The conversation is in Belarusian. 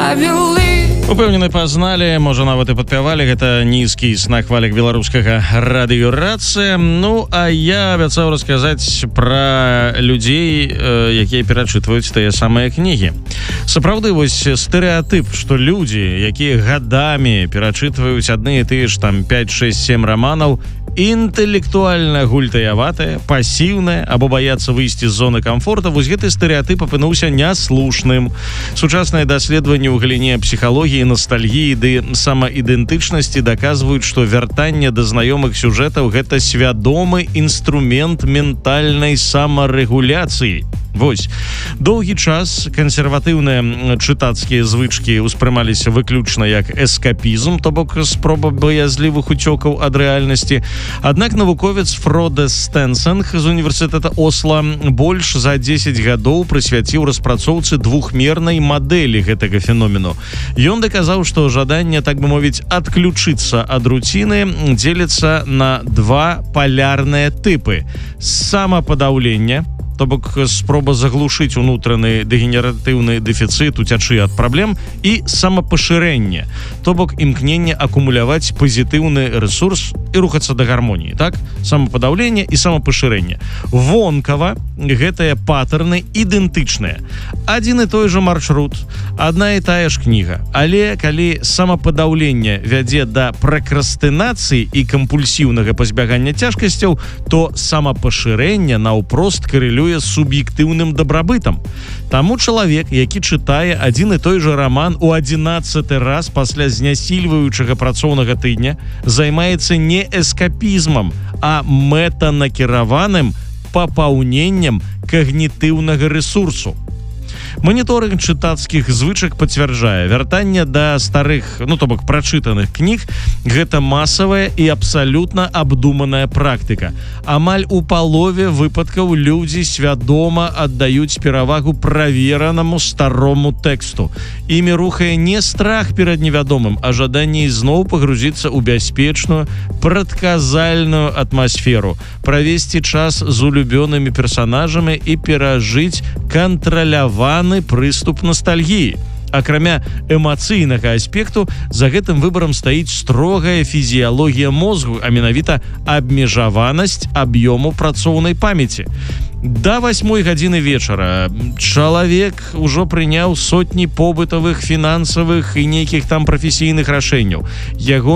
Упэўнены пазналі, можа нават і падпявалі, гэта нізкі на хвалях беларускага радыёрацыя. Ну, а я абяцаў расказаць пра людзей, якія перачытваюць тыя самыя кнігі. Сапраўды, вось стэрэатып, што людзі, якія гадамі перачытваюць адны і тыя ж там 5, 6, 7 раманаў, інтэлектуальна гультаяватая, пасіўная або баяцца выйсці з зоны камфорта, вось гэты стэрэатып апынуўся няслушным. Сучасныя даследаванні ў галіне псіхалогіі, ностальгіі ды самаідэнтычнасці даказваюць, што вяртанне да знаёмых сюжэтаў – гэта свядомы інструмент ментальнай самарэгуляцыі. Вось. Доўгі час кансерватыўныя чытацкія звычкі ўспрымаліся выключна як эскапізм, то бок спроба баязлівых уцёкаў ад рэальнасці. Аднак навуковец Фроде Стенсенг з універсітэта Осла больш за 10 гадоў прысвяціў распрацоўцы двухмернай мадэлі гэтага феномену. Ён даказаў, што жаданне, так бы мовіць, адключыцца ад руціны дзеліцца на два палярныя тыпы: самападаўлення, то бок спроба заглушыць унутраны дэгенератыўны дэфіцыт, уцячы ад праблем, і самапашырэнне, то бок імкненне акумуляваць пазітыўны рэсурс і рухацца да гармоніі, так? Самападаўленне і самапашырэнне. Вонкава гэтыя патэрны ідэнтычныя. Адзін і той жа маршрут, адна і тая ж кніга. Але калі самападаўленне вядзе да пракрастынацыі і кампульсіўнага пазбягання цяжкасцяў, то самапашырэнне наўпрост карэлюе з суб'ектыўным дабрабытам. Таму чалавек, які чытае адзін і той жа раман у 11-ы раз пасля знясільваючага працоўнага тыдня, займаецца не эскапізмам, а мэтанакіраваным папаўненнем когнітыўнага рэсурсу. Маніторынг чытацкіх звычак пацвярджае, вяртанне да старых, то бок прачытаных кніг – гэта масавая і абсалютна абдуманая практыка. Амаль у палове выпадкаў людзі свядома аддаюць перавагу праверанаму старому тэксту. Імі рухае не страх перад невядомым, а жаданне ізноў пагрузіцца ў бяспечную, прадказальную атмасферу, правесці час з улюбёнымі персанажамі і перажыць кантраляваны прыступ ностальгіі. Акрамя эмацыйнага аспекту, за гэтым выбарам стаіць строгая фізіялогія мозгу, а менавіта абмежаванасць аб'ёму працоўнай памяці. Да 8 гадзіны вечара чалавек ужо прыняў сотні побытавых, фінансавых і нейкіх там прафесійных рашэнняў. Яго